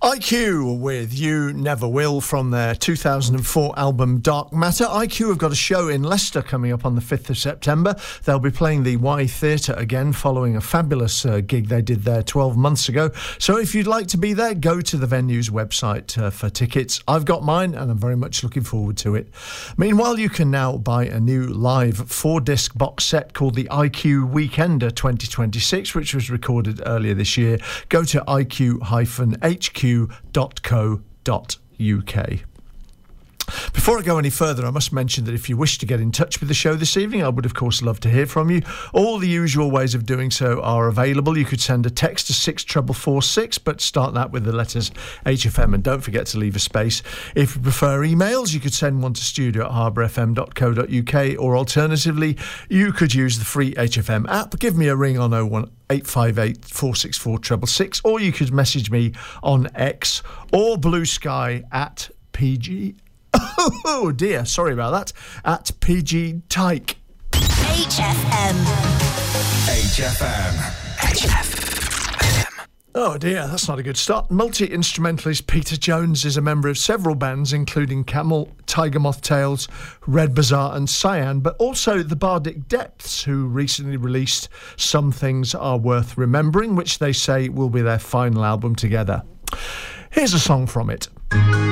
IQ with You Never Will from their 2004 album Dark Matter. IQ have got a show in Leicester coming up on the 5th of September. They'll be playing the Y Theatre again following a fabulous gig they did there 12 months ago. So if you'd like to be there, go to the venue's website for tickets. I've got mine and I'm very much looking forward to it. Meanwhile, you can now buy a new live 4-disc box set called the IQ Weekender 2026, which was recorded earlier this year. Go to iq-hq.co.uk. Before I go any further, I must mention that if you wish to get in touch with the show this evening, I would of course love to hear from you. All the usual ways of doing so are available. You could send a text to 64446, but start that with the letters HFM and don't forget to leave a space. If you prefer emails, you could send one to studio@harbourfm.co.uk, or alternatively, you could use the free HFM app. Give me a ring on 01858 464 666, or you could message me on X or Blue Sky at PG. Oh dear, sorry about that. At PG Tyke. HFM. Oh dear, that's not a good start. Multi-instrumentalist Peter Jones is a member of several bands, including Camel, Tiger Moth Tales, Red Bazaar and Cyan, but also the Bardic Depths, who recently released Some Things Are Worth Remembering, which they say will be their final album together. Here's a song from it.